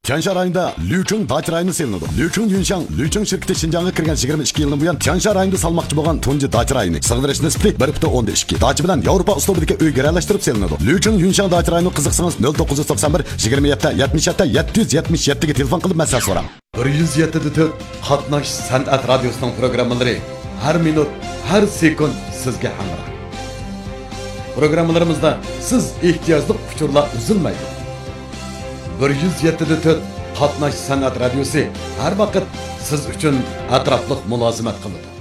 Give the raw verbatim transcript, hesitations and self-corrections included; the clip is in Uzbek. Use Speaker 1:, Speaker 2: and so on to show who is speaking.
Speaker 1: Tiansha rayonida Lücheng dacha rayoni selinadi. Lücheng Yunshang, Lücheng şirketi Şinjan'a kirgan yigirma ikki yildan buyon Tiansha rayonida salmoqchi bo'lgan tunji dacha rayoni. Sig'dirish nisbati bir butun o'nda ikki. Dacha bilan Yevropa uslubidagi uy garalashtirib selinadi. Lücheng Yunshang dacha rayoni qiziqsangiz nol to'qqiz yuz to'qson bir yigirma yetti yetmish yetti yetti yuz yetmish yetti ga telefon qilib masala so'rang. bir yuz yetti nuqta to'rt Qatnash san'at radiosining programmalari har minut, har sekund sizga hamroh. Programmalarimizda siz ehtiyojli uchurlar uzilmaydi. bir yuz yetti nuqta to'rt Qatnash san'at radiosi har vaqt siz uchun atrofliq mulozimat qiladi.